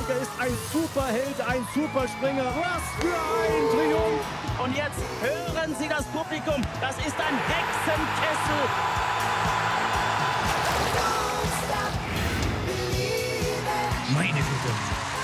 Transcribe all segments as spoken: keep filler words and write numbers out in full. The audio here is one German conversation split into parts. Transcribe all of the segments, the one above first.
Steiger ist ein Superheld, ein Superspringer. Was für ein Triumph! Und jetzt hören Sie das Publikum. Das ist ein Hexenkessel. Meine Güte.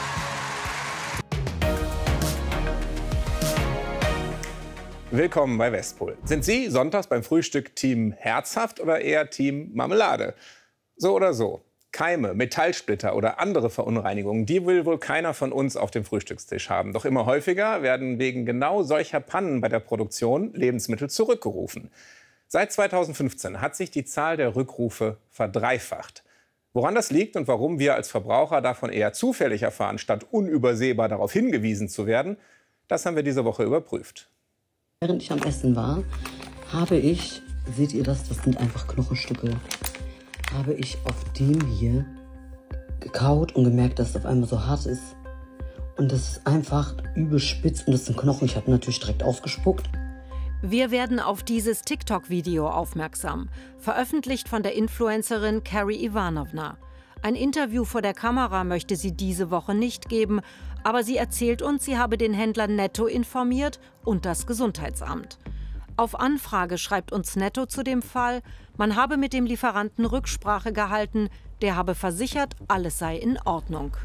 Willkommen bei Westpol. Sind Sie sonntags beim Frühstück Team Herzhaft oder eher Team Marmelade? So oder so. Keime, Metallsplitter oder andere Verunreinigungen, die will wohl keiner von uns auf dem Frühstückstisch haben. Doch immer häufiger werden wegen genau solcher Pannen bei der Produktion Lebensmittel zurückgerufen. Seit zweitausendfünfzehn hat sich die Zahl der Rückrufe verdreifacht. Woran das liegt und warum wir als Verbraucher davon eher zufällig erfahren, statt unübersehbar darauf hingewiesen zu werden, das haben wir diese Woche überprüft. Während ich am Essen war, habe ich, seht ihr das, das sind einfach Knochenstücke, habe ich auf dem hier gekaut und gemerkt, dass es auf einmal so hart ist. Und das ist einfach übel spitz und das sind Knochen. Ich habe natürlich direkt ausgespuckt. Wir werden auf dieses TikTok-Video aufmerksam, veröffentlicht von der Influencerin Carrie Ivanovna. Ein Interview vor der Kamera möchte sie diese Woche nicht geben, aber sie erzählt uns, sie habe den Händler Netto informiert und das Gesundheitsamt. Auf Anfrage schreibt uns Netto zu dem Fall, man habe mit dem Lieferanten Rücksprache gehalten, der habe versichert, alles sei in Ordnung.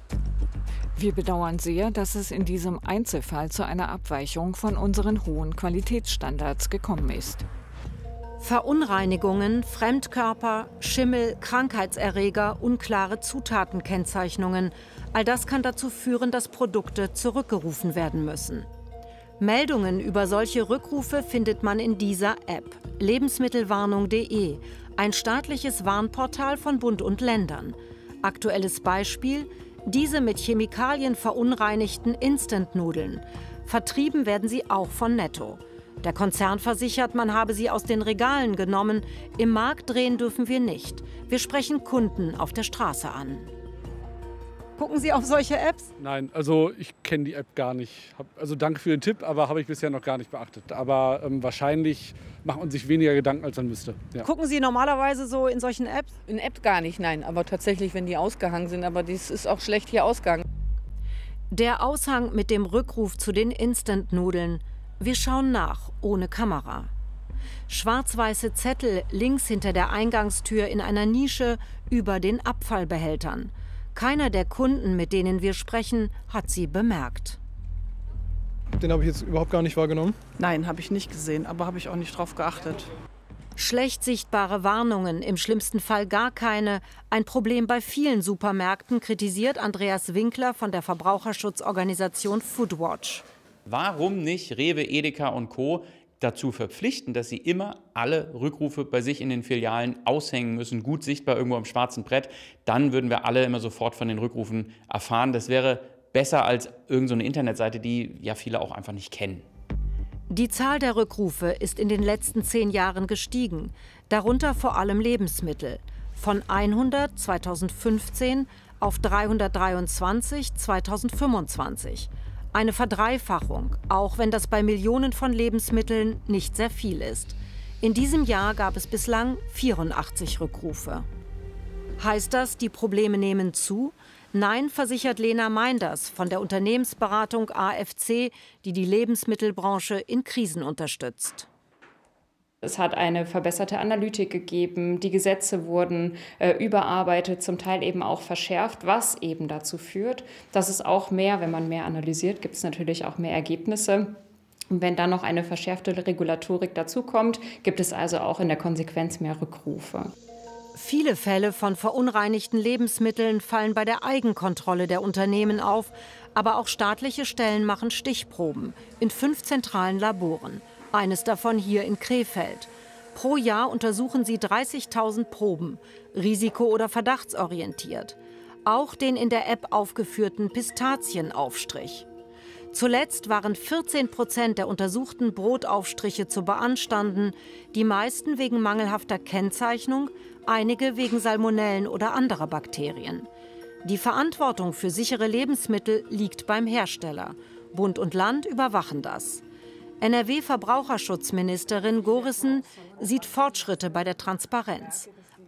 Wir bedauern sehr, dass es in diesem Einzelfall zu einer Abweichung von unseren hohen Qualitätsstandards gekommen ist. Verunreinigungen, Fremdkörper, Schimmel, Krankheitserreger, unklare Zutatenkennzeichnungen. All das kann dazu führen, dass Produkte zurückgerufen werden müssen. Meldungen über solche Rückrufe findet man in dieser App, lebensmittelwarnung punkt de, ein staatliches Warnportal von Bund und Ländern. Aktuelles Beispiel, diese mit Chemikalien verunreinigten Instant-Nudeln. Vertrieben werden sie auch von Netto. Der Konzern versichert, man habe sie aus den Regalen genommen. Im Markt drehen dürfen wir nicht. Wir sprechen Kunden auf der Straße an. Gucken Sie auf solche Apps? Nein, also ich kenne die App gar nicht. Hab, also danke für den Tipp, aber habe ich bisher noch gar nicht beachtet. Aber ähm, wahrscheinlich macht man sich weniger Gedanken, als man müsste. Ja. Gucken Sie normalerweise so in solchen Apps? In App gar nicht, nein. Aber tatsächlich, wenn die ausgehangen sind. Aber das ist auch schlecht hier ausgehangen. Der Aushang mit dem Rückruf zu den Instant-Nudeln. Wir schauen nach, ohne Kamera. Schwarz-weiße Zettel links hinter der Eingangstür in einer Nische über den Abfallbehältern. Keiner der Kunden, mit denen wir sprechen, hat sie bemerkt. Den habe ich jetzt überhaupt gar nicht wahrgenommen. Nein, habe ich nicht gesehen, aber habe ich auch nicht drauf geachtet. Schlecht sichtbare Warnungen, im schlimmsten Fall gar keine. Ein Problem bei vielen Supermärkten, kritisiert Andreas Winkler von der Verbraucherschutzorganisation Foodwatch. Warum nicht Rewe, Edeka und Co. dazu verpflichten, dass sie immer alle Rückrufe bei sich in den Filialen aushängen müssen, gut sichtbar irgendwo am schwarzen Brett? Dann würden wir alle immer sofort von den Rückrufen erfahren. Das wäre besser als irgendeine Internetseite, die ja viele auch einfach nicht kennen. Die Zahl der Rückrufe ist in den letzten zehn Jahren gestiegen, darunter vor allem Lebensmittel. Von hundert zweitausendfünfzehn auf dreihundertdreiundzwanzig zweitausendfünfundzwanzig. Eine Verdreifachung, auch wenn das bei Millionen von Lebensmitteln nicht sehr viel ist. In diesem Jahr gab es bislang vierundachtzig Rückrufe. Heißt das, die Probleme nehmen zu? Nein, versichert Lena Meinders von der Unternehmensberatung A F C, die die Lebensmittelbranche in Krisen unterstützt. Es hat eine verbesserte Analytik gegeben, die Gesetze wurden äh, überarbeitet, zum Teil eben auch verschärft, was eben dazu führt, dass es auch mehr, wenn man mehr analysiert, gibt es natürlich auch mehr Ergebnisse. Und wenn dann noch eine verschärfte Regulatorik dazukommt, gibt es also auch in der Konsequenz mehr Rückrufe. Viele Fälle von verunreinigten Lebensmitteln fallen bei der Eigenkontrolle der Unternehmen auf, aber auch staatliche Stellen machen Stichproben in fünf zentralen Laboren. Eines davon hier in Krefeld. Pro Jahr untersuchen sie dreißigtausend Proben, risiko- oder verdachtsorientiert. Auch den in der App aufgeführten Pistazienaufstrich. Zuletzt waren vierzehn Prozent der untersuchten Brotaufstriche zu beanstanden, die meisten wegen mangelhafter Kennzeichnung, einige wegen Salmonellen oder anderer Bakterien. Die Verantwortung für sichere Lebensmittel liegt beim Hersteller. Bund und Land überwachen das. N R W-Verbraucherschutzministerin Gorissen sieht Fortschritte bei der Transparenz.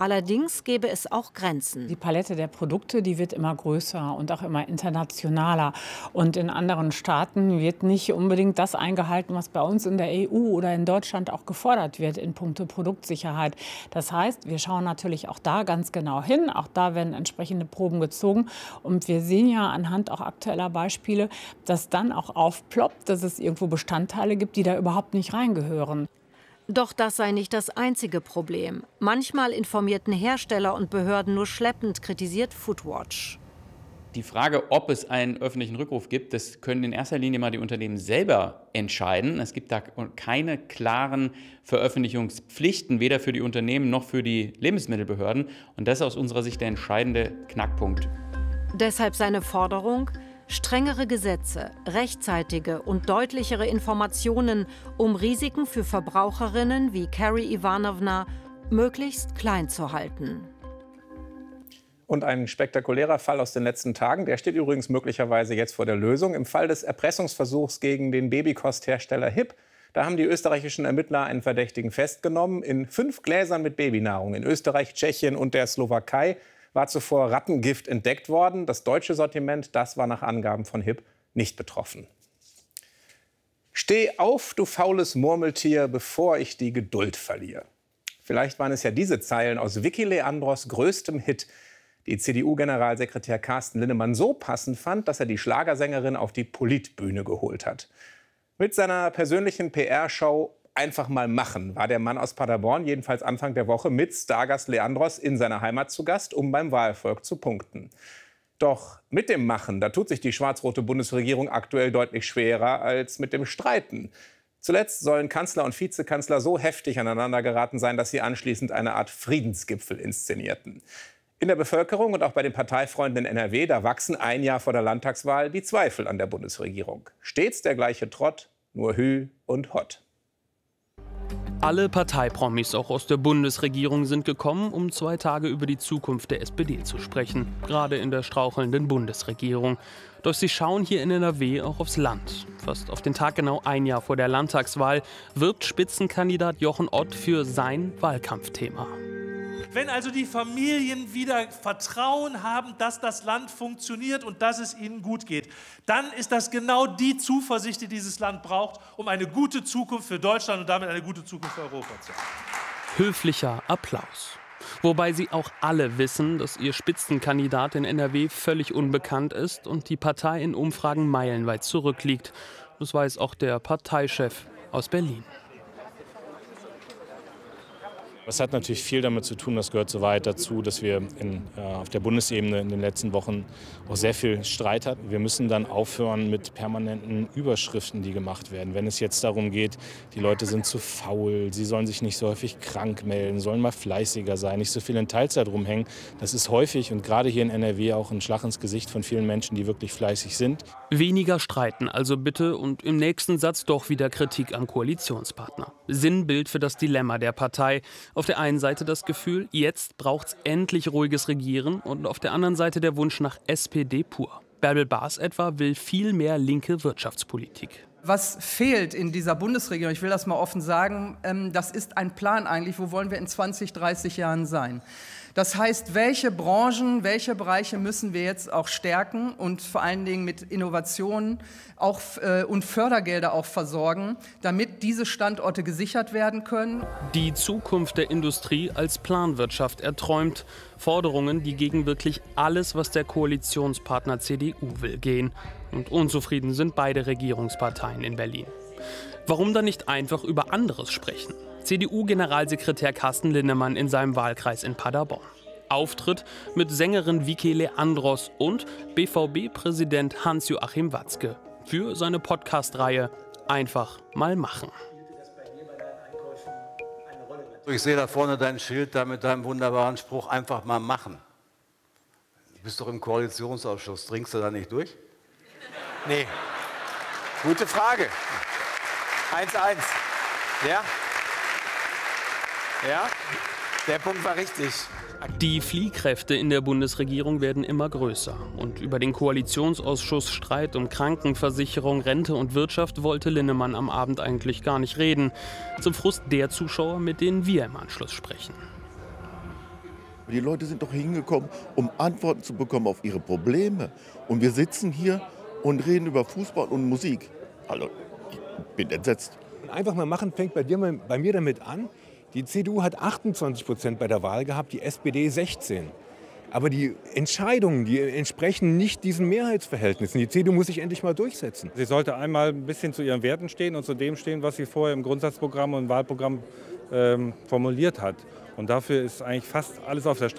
Allerdings gäbe es auch Grenzen. Die Palette der Produkte, die wird immer größer und auch immer internationaler. Und in anderen Staaten wird nicht unbedingt das eingehalten, was bei uns in der E U oder in Deutschland auch gefordert wird in puncto Produktsicherheit. Das heißt, wir schauen natürlich auch da ganz genau hin. Auch da werden entsprechende Proben gezogen. Und wir sehen ja anhand auch aktueller Beispiele, dass dann auch aufploppt, dass es irgendwo Bestandteile gibt, die da überhaupt nicht reingehören. Doch das sei nicht das einzige Problem. Manchmal informierten Hersteller und Behörden nur schleppend, kritisiert Foodwatch. Die Frage, ob es einen öffentlichen Rückruf gibt, das können in erster Linie mal die Unternehmen selber entscheiden. Es gibt da keine klaren Veröffentlichungspflichten, weder für die Unternehmen noch für die Lebensmittelbehörden. Und das ist aus unserer Sicht der entscheidende Knackpunkt. Deshalb seine Forderung: strengere Gesetze, rechtzeitige und deutlichere Informationen, um Risiken für Verbraucherinnen wie Carrie Ivanovna möglichst klein zu halten. Und ein spektakulärer Fall aus den letzten Tagen, der steht übrigens möglicherweise jetzt vor der Lösung. Im Fall des Erpressungsversuchs gegen den Babykosthersteller Hip, da haben die österreichischen Ermittler einen Verdächtigen festgenommen. In fünf Gläsern mit Babynahrung in Österreich, Tschechien und der Slowakei war zuvor Rattengift entdeckt worden. Das deutsche Sortiment, das war nach Angaben von Hip nicht betroffen. Steh auf, du faules Murmeltier, bevor ich die Geduld verliere. Vielleicht waren es ja diese Zeilen aus Vicky Leandros größtem Hit, die C D U-Generalsekretär Carsten Linnemann so passend fand, dass er die Schlagersängerin auf die Politbühne geholt hat. Mit seiner persönlichen P R-Show Einfach mal machen war der Mann aus Paderborn jedenfalls Anfang der Woche mit Stargast Leandros in seiner Heimat zu Gast, um beim Wahlvolk zu punkten. Doch mit dem Machen, da tut sich die schwarz-rote Bundesregierung aktuell deutlich schwerer als mit dem Streiten. Zuletzt sollen Kanzler und Vizekanzler so heftig aneinander geraten sein, dass sie anschließend eine Art Friedensgipfel inszenierten. In der Bevölkerung und auch bei den Parteifreunden in N R W, da wachsen ein Jahr vor der Landtagswahl die Zweifel an der Bundesregierung. Stets der gleiche Trott, nur Hü und Hott. Alle Parteipromis, auch aus der Bundesregierung, sind gekommen, um zwei Tage über die Zukunft der S P D zu sprechen. Gerade in der strauchelnden Bundesregierung. Doch sie schauen hier in N R W auch aufs Land. Fast auf den Tag genau ein Jahr vor der Landtagswahl wirbt Spitzenkandidat Jochen Ott für sein Wahlkampfthema. Wenn also die Familien wieder Vertrauen haben, dass das Land funktioniert und dass es ihnen gut geht, dann ist das genau die Zuversicht, die dieses Land braucht, um eine gute Zukunft für Deutschland und damit eine gute Zukunft für Europa zu haben. Höflicher Applaus. Wobei sie auch alle wissen, dass ihr Spitzenkandidat in N R W völlig unbekannt ist und die Partei in Umfragen meilenweit zurückliegt. Das weiß auch der Parteichef aus Berlin. Das hat natürlich viel damit zu tun, das gehört so weit dazu, dass wir in, äh, auf der Bundesebene in den letzten Wochen auch sehr viel Streit hatten. Wir müssen dann aufhören mit permanenten Überschriften, die gemacht werden. Wenn es jetzt darum geht, die Leute sind zu faul, sie sollen sich nicht so häufig krank melden, sollen mal fleißiger sein, nicht so viel in Teilzeit rumhängen. Das ist häufig und gerade hier in N R W auch ein Schlag ins Gesicht von vielen Menschen, die wirklich fleißig sind. Weniger streiten also bitte und im nächsten Satz doch wieder Kritik am Koalitionspartner. Sinnbild für das Dilemma der Partei. Auf der einen Seite das Gefühl, jetzt braucht's endlich ruhiges Regieren und auf der anderen Seite der Wunsch nach S P D pur. Bärbel Baas etwa will viel mehr linke Wirtschaftspolitik. Was fehlt in dieser Bundesregierung, ich will das mal offen sagen, ähm, das ist ein Plan eigentlich, wo wollen wir in zwanzig, dreißig Jahren sein. Das heißt, welche Branchen, welche Bereiche müssen wir jetzt auch stärken und vor allen Dingen mit Innovationen auch, äh, und Fördergelder auch versorgen, damit diese Standorte gesichert werden können. Die Zukunft der Industrie als Planwirtschaft erträumt. Forderungen, die gegen wirklich alles, was der Koalitionspartner C D U will, gehen. Und unzufrieden sind beide Regierungsparteien in Berlin. Warum dann nicht einfach über anderes sprechen? C D U-Generalsekretär Carsten Linnemann in seinem Wahlkreis in Paderborn. Auftritt mit Sängerin Vicky Leandros und B V B-Präsident Hans-Joachim Watzke für seine Podcast-Reihe Einfach mal machen. Ich sehe da vorne dein Schild da mit deinem wunderbaren Spruch, einfach mal machen. Du bist doch im Koalitionsausschuss, dringst du da nicht durch? Nee. Gute Frage. eins eins. Ja? Ja? Der Punkt war richtig. Die Fliehkräfte in der Bundesregierung werden immer größer. Und über den Koalitionsausschuss Streit um Krankenversicherung, Rente und Wirtschaft wollte Linnemann am Abend eigentlich gar nicht reden. Zum Frust der Zuschauer, mit denen wir im Anschluss sprechen. Die Leute sind doch hingekommen, um Antworten zu bekommen auf ihre Probleme. Und wir sitzen hier und reden über Fußball und Musik. Also, ich bin entsetzt. Einfach mal machen fängt bei, dir, bei mir damit an. Die C D U hat achtundzwanzig Prozent bei der Wahl gehabt, die S P D sechzehn. Aber die Entscheidungen, die entsprechen nicht diesen Mehrheitsverhältnissen. Die C D U muss sich endlich mal durchsetzen. Sie sollte einmal ein bisschen zu ihren Werten stehen und zu dem stehen, was sie vorher im Grundsatzprogramm und im Wahlprogramm ähm, formuliert hat. Und dafür ist eigentlich fast alles auf der Straße.